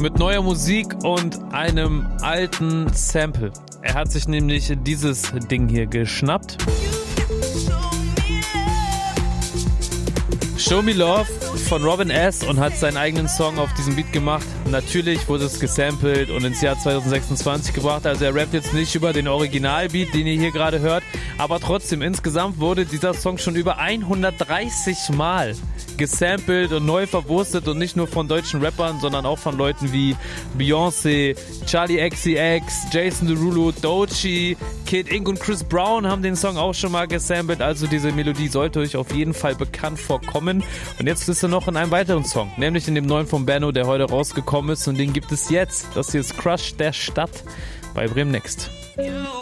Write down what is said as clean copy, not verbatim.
mit neuer Musik und einem alten Sample. Er hat sich nämlich dieses Ding hier geschnappt. Show Me Love von Robin S. und hat seinen eigenen Song auf diesem Beat gemacht. Natürlich wurde es gesampelt und ins Jahr 2026 gebracht. Also er rappt jetzt nicht über den Originalbeat, den ihr hier gerade hört. Aber trotzdem, insgesamt wurde dieser Song schon über 130 Mal gesampelt und neu verwurstet. Und nicht nur von deutschen Rappern, sondern auch von Leuten wie Beyoncé, Charli XCX, Jason Derulo, Doechii, Kid Ink und Chris Brown haben den Song auch schon mal gesampelt. Also diese Melodie sollte euch auf jeden Fall bekannt vorkommen. Und jetzt ist er noch in einem weiteren Song, nämlich in dem neuen von Benno, der heute rausgekommen ist. Und den gibt es jetzt. Das hier ist Crush der Stadt bei Bremen Next.